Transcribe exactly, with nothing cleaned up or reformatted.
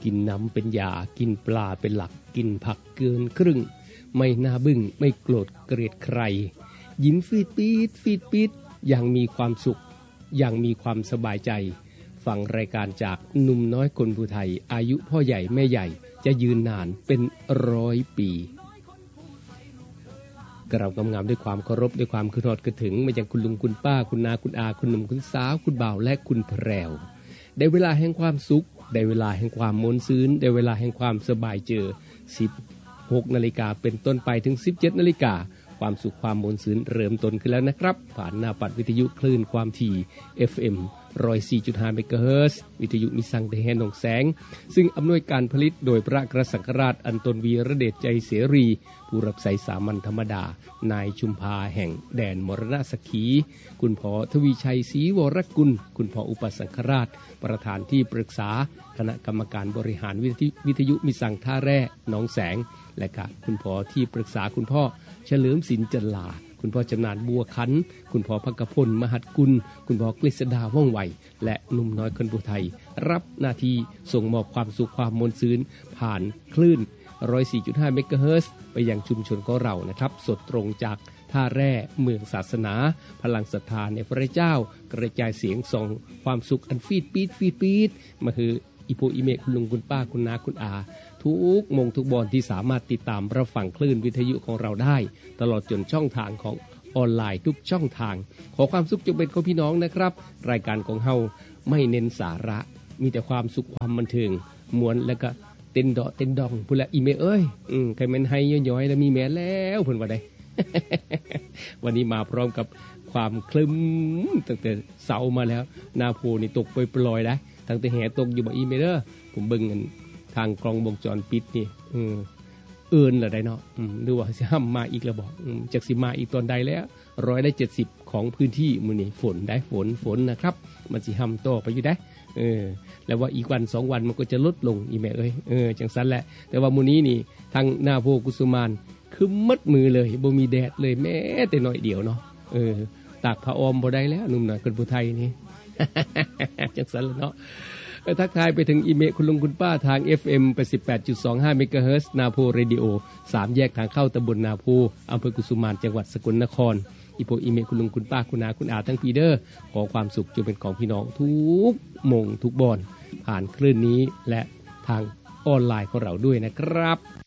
กินน้ำเป็นยากินปลาเป็นหลักกินผักเกินครึ่งไม่น่าบึ้งไม่โกรธเกลียดใครยิ้มฟีดปีดฟีดปีดอย่างมีความสุขอย่างมีความสบายใจฟังรายการจากหนุ่มน้อยคนภูไทยอายุพ่อใหญ่แม่ใหญ่จะยืนนานเป็นร้อยปีกราบงามๆด้วยความเคารพด้วยความคือทอดกระถึงมายังคุณลุงคุณป้าคุณนาคุณอาคุณหนุ่มคุณสาวคุณบ่าวและคุณแพรวได้เวลาแห่งความสุขได้เวลาแห่งความมนต์ซื่นได้เวลาแห่งความสบายเจอสิบหกนาฬิกาเป็นต้นไปถึงสิบเจ็ดนาฬิกาความสุขความมนต์ซื่นเริ่มต้นขึ้นแล้วนะครับผ่านหน้าปัดวิทยุคลื่นความถี่ เอฟ เอ็ม หนึ่งร้อยสี่จุดห้า เมกะเฮิรตซ์วิทยุมิสังเดแฮนหนองแสงซึ่งอำนวยการผลิตโดยพระกระสังฆราชอันตนวีระเดชใจเสรีผู้รับใช้สามัญธรรมดานายชุมพาแห่งแดนมรณสขีคุณพ่อทวีชัยศรีวรกุลคุณพ่ออุปสังฆราชประธานที่ปรึกษาคณะกรรมการบริหารวิทยุมิสังท่าแร่หนองแสงและก็คุณพ่อที่ปรึกษาคุณพ่อเฉลิมศิลป์จันลาคุณพ่อจำนานบัวขันคุณพ่อพักพลมหัดกุลคุณพ่อกฤษดาว่องไวและหนุ่มน้อยคนภูไทยรับหน้าที่ส่งมอบความสุขความมนต์ซื่นผ่านคลื่น หนึ่งร้อยสี่จุดห้า เมกะเฮิรตซ์ไปยังชุมชนของเรานะครับสดตรงจากท่าแร่เมืองศาสนาพลังศรัทธาในพระเจ้ากระจายเสียงส่งความสุขอันฟีดปีดฟีดปีดมาคืออีโพอีเมคุณลุงคุณป้าคุณนาคุณอาทุกมงทุกบอลที่สามารถติดตามรับฟังคลื่นวิทยุของเราได้ตลอดจนช่องทางของออนไลน์ทุกช่องทางขอความสุขจงเป็นของพี่น้องนะครับรายการของเฮาไม่เน้นสาระมีแต่ความสุขความบันเทิงมวนแล้วก็เต้นดอเต้นดองพุ่นละอีเมเอ้ยอืมใครแม่นให้ย้อยๆแล้วมีแม่แล้วเพิ่นว่าได้ วันนี้มาพร้อมกับความคลึ้มตั้งแต่เสามาแล้วนาโพนี่ตกปล่อยๆได้ตั้งแต่แหตกอยู่บ่อีเมเด้อผมเบิ่งกันทางกล้องวงจรปิดนี่อือเอิ้นละได้เนาะอืมหรือว่าสิห้ามมาอีกแล้วบ่อืมจักสิมาอีกตอนใดแล้วหนึ่งร้อยเจ็ดสิบของพื้นที่มื้อนี้ฝนได้ฝนฝนนะครับมันสิห้ามต่อไปอยู่ได้เออแล้วว่าอีกวันสองวันมันก็จะลดลงอีแม่เอ้ยเออจังซั่นแหละแต่ว่ามื้อนี้นี่ทางนาโพกุสุมานคือมัดมือเลยบ่มีแดดเลยแม้แต่น้อยเดียวเนาะเออตากผ้าอ้อมบ่ได้แล้วหนุ่มน้อยคนผู้ไทยนี่ จังซั่นละเนาะทักทายไปถึงอีเมลคุณลุงคุณป้าทาง เอฟ เอ็ม แปดสิบแปดจุดสองห้า เมกะเฮิรตซ์นาโพเรดิโอสามแยกทางเข้าตำบลนาโพอำเภอกุสุมานจังหวัดสกลนครอีโพอีเมลคุณลุงคุณป้าคุณอาคุณอาทั้งปีเดอร์ขอความสุขจงเป็นของพี่น้องทุกมงทุกบอนผ่านคลื่นนี้และทางออนไลน์ของเราด้วยนะครับ